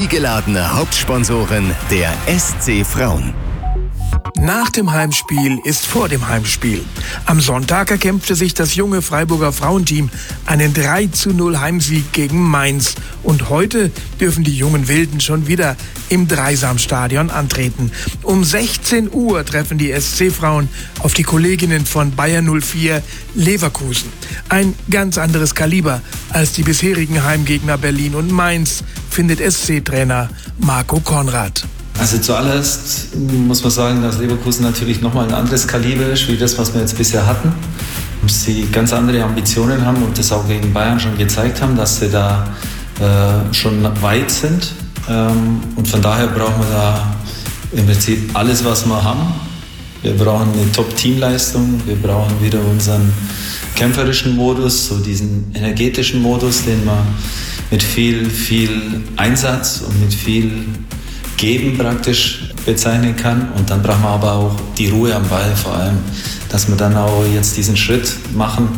Energiegeladene Hauptsponsorin der SC Frauen. Nach dem Heimspiel ist vor dem Heimspiel. Am Sonntag erkämpfte sich das junge Freiburger Frauenteam einen 3:0 Heimsieg gegen Mainz. Und heute dürfen die jungen Wilden schon wieder im Dreisamstadion antreten. Um 16 Uhr treffen die SC-Frauen auf die Kolleginnen von Bayer 04 Leverkusen. Ein ganz anderes Kaliber als die bisherigen Heimgegner Berlin und Mainz, findet SC-Trainer Marco Konrad. Also zuallererst muss man sagen, dass Leverkusen natürlich nochmal ein anderes Kaliber ist, wie das, was wir jetzt bisher hatten. Und sie ganz andere Ambitionen haben und das auch gegen Bayern schon gezeigt haben, dass sie da schon weit sind. Und von daher brauchen wir da im Prinzip alles, was wir haben. Wir brauchen eine Top-Teamleistung, wir brauchen wieder unseren kämpferischen Modus, so diesen energetischen Modus, den man mit viel Einsatz und mit viel Geben praktisch bezeichnen kann. Und dann brauchen wir aber auch die Ruhe am Ball, vor allem, dass wir dann auch jetzt diesen Schritt machen,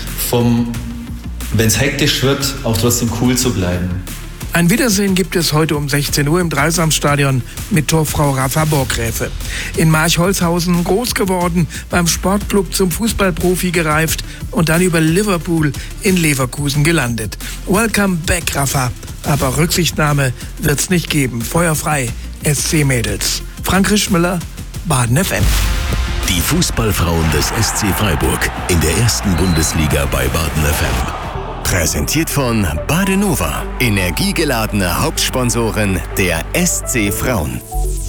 wenn es hektisch wird, auch trotzdem cool zu bleiben. Ein Wiedersehen gibt es heute um 16 Uhr im Dreisamstadion mit Torfrau Rafa Borgräfe. In Marchholzhausen groß geworden, beim Sportclub zum Fußballprofi gereift und dann über Liverpool in Leverkusen gelandet. Welcome back, Rafa. Aber Rücksichtnahme wird's nicht geben. Feuer frei, SC-Mädels. Frank Rischmüller, Baden FM. Die Fußballfrauen des SC Freiburg in der ersten Bundesliga bei Baden FM. Präsentiert von Badenova, energiegeladene Hauptsponsorin der SC Frauen.